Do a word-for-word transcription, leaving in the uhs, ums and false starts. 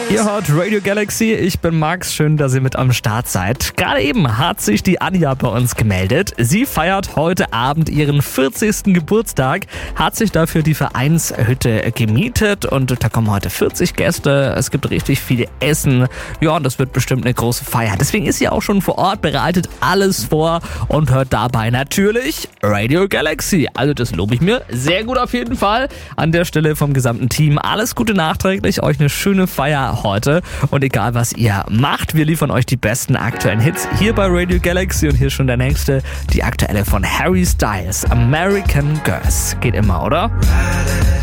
Ihr hört Radio Galaxy, ich bin Max, schön, dass ihr mit am Start seid. Gerade eben hat sich die Anja bei uns gemeldet. Sie feiert heute Abend ihren vierzigsten Geburtstag, hat sich dafür die Vereinshütte gemietet und da kommen heute vierzig Gäste. Es gibt richtig viel Essen. Ja, und das wird bestimmt eine große Feier. Deswegen ist sie auch schon vor Ort, bereitet alles vor und hört dabei natürlich Radio Galaxy. Also das lobe ich mir sehr gut auf jeden Fall. An der Stelle vom gesamten Team alles Gute nachträglich, euch eine schöne Feier heute und egal was ihr macht, wir liefern euch die besten aktuellen Hits hier bei Radio Galaxy und hier schon der nächste, die aktuelle von Harry Styles, American Girls. Geht immer, oder?